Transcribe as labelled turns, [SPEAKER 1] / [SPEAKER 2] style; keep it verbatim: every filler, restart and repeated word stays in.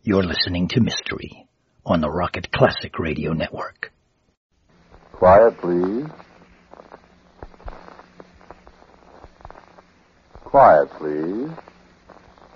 [SPEAKER 1] You're listening to Mystery on the Rocket Classic Radio Network.
[SPEAKER 2] Quiet, please. Quiet, please.